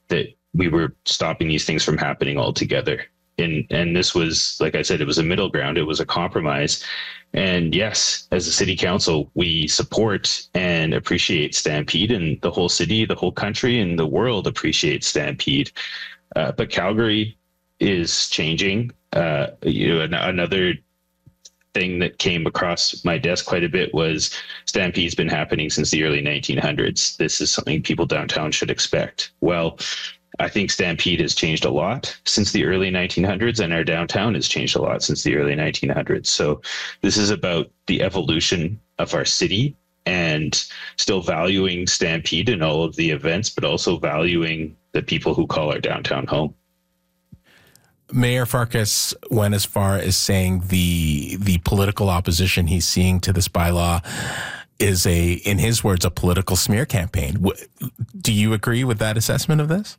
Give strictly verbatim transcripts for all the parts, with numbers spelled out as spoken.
that we were stopping these things from happening altogether. And, and this was, like I said, it was a middle ground. It was a compromise. And yes, as a city council, we support and appreciate Stampede, and the whole city, the whole country, and the world appreciates Stampede. Uh, but Calgary is changing. Uh, you know, an- another thing that came across my desk quite a bit was Stampede's been happening since the early nineteen hundreds. This is something people downtown should expect. Well, I think Stampede has changed a lot since the early nineteen hundreds, and our downtown has changed a lot since the early nineteen hundreds. So this is about the evolution of our city and still valuing Stampede and all of the events, but also valuing the people who call our downtown home. Mayor Farkas went as far as saying the the political opposition he's seeing to this bylaw is a, in his words, a political smear campaign. Do you agree with that assessment of this?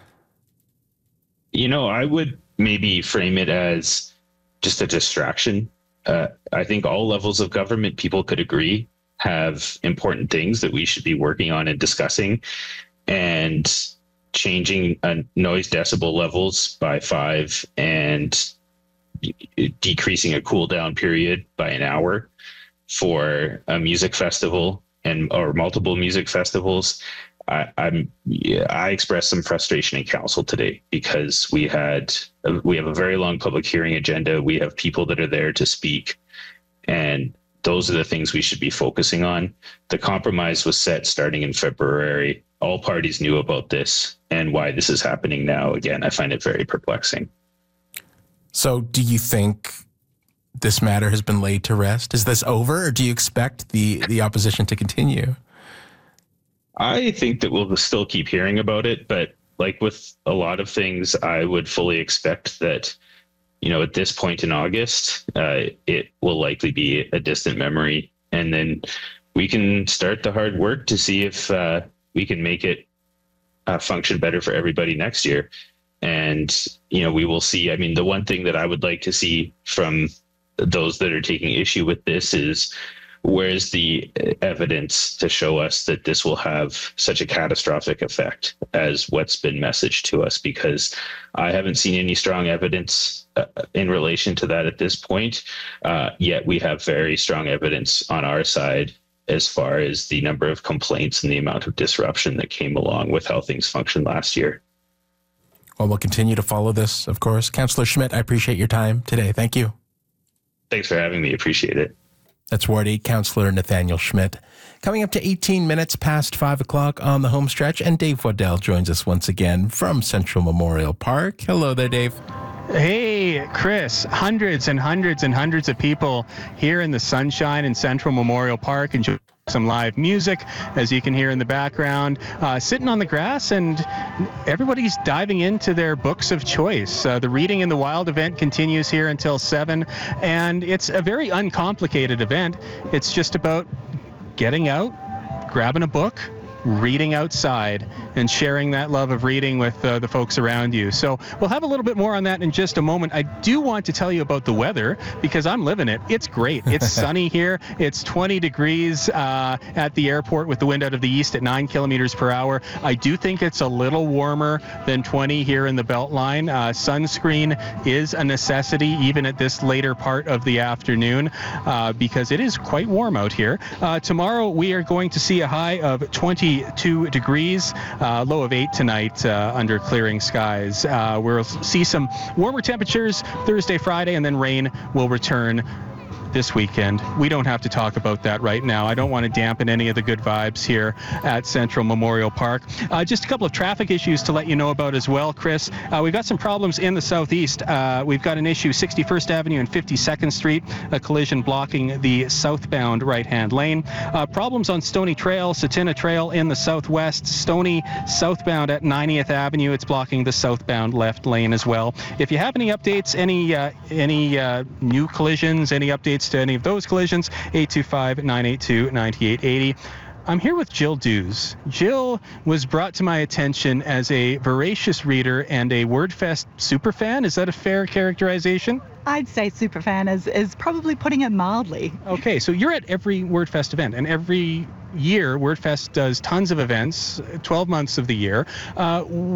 You know, I would maybe frame it as just a distraction. Uh, I think all levels of government, people could agree, have important things that we should be working on and discussing. And changing uh, noise decibel levels by five and decreasing a cool down period by an hour for a music festival and or multiple music festivals. I, I'm yeah, I expressed some frustration in council today because we had we have a very long public hearing agenda. We have people that are there to speak, and those are the things we should be focusing on. The compromise was set starting in February. All parties knew about this, and why this is happening now, again, I find it very perplexing. So do you think this matter has been laid to rest? Is this over, or do you expect the, the opposition to continue? I think that we'll still keep hearing about it, but like with a lot of things, I would fully expect that, you know, at this point in August, uh, it will likely be a distant memory. And then we can start the hard work to see if uh, we can make it uh, function better for everybody next year. And, you know, we will see. I mean, the one thing that I would like to see from those that are taking issue with this is, where's the evidence to show us that this will have such a catastrophic effect as what's been messaged to us? Because I haven't seen any strong evidence uh, in relation to that at this point. Uh, yet we have very strong evidence on our side as far as the number of complaints and the amount of disruption that came along with how things functioned last year. Well, we'll continue to follow this, of course. Councillor Schmidt, I appreciate your time today. Thank you. Thanks for having me. Appreciate it. That's Ward eight Councillor Nathaniel Schmidt. Coming up to eighteen minutes past five o'clock on the home stretch, and Dave Waddell joins us once again from Central Memorial Park. Hello there, Dave. Hey, Chris. Hundreds and hundreds and hundreds of people here in the sunshine in Central Memorial Park enjoying some live music, as you can hear in the background, uh, sitting on the grass, and everybody's diving into their books of choice. Uh, the Reading in the Wild event continues here until seven, and it's a very uncomplicated event. It's just about getting out, grabbing a book, reading outside, and sharing that love of reading with uh, the folks around you. So we'll have a little bit more on that in just a moment. I do want to tell you about the weather, because I'm living it. It's great. It's sunny here. It's twenty degrees uh, at the airport with the wind out of the east at nine kilometers per hour. I do think it's a little warmer than twenty here in the Beltline. Uh, sunscreen is a necessity even at this later part of the afternoon uh, because it is quite warm out here. Uh, tomorrow we are going to see a high of twenty-two degrees. Uh, low of eight tonight uh, under clearing skies. Uh, we'll see some warmer temperatures Thursday, Friday, and then rain will return this weekend. We don't have to talk about that right now. I don't want to dampen any of the good vibes here at Central Memorial Park. Uh, just a couple of traffic issues to let you know about as well, Chris. Uh, we've got some problems in the southeast. Uh, we've got an issue sixty-first Avenue and fifty-second Street, a collision blocking the southbound right-hand lane. Uh, problems on Stony Trail, Satina Trail in the southwest. Stony southbound at ninetieth Avenue. It's blocking the southbound left lane as well. If you have any updates, any uh, any uh, new collisions, any updates to any of those collisions, eight two five, nine eight two, nine eight eight zero. I'm here with Jill Dews. Jill was brought to my attention as a voracious reader and a WordFest superfan. Is that a fair characterization? I'd say superfan is, is probably putting it mildly. Okay, so you're at every WordFest event, and every year WordFest does tons of events, twelve months of the year. Uh,